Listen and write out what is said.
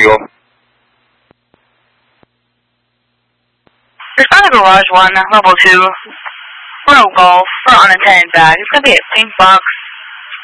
Eagle. There's got a garage one, level 2, for no golf, for unattended bag. It's going to be a pink box.